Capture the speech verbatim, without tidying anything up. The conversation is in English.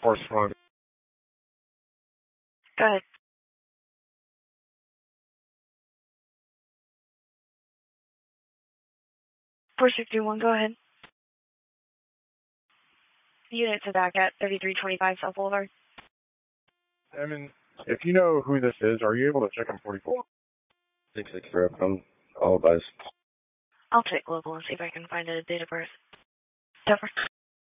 correspondent. Go ahead. four six two one, go ahead. Units are back at thirty-three twenty-five South Boulevard. Evan, if you know who this is, are you able to check on forty-four? six six zero, I'm all advised. I'll check global and see if I can find a date of birth. Topher.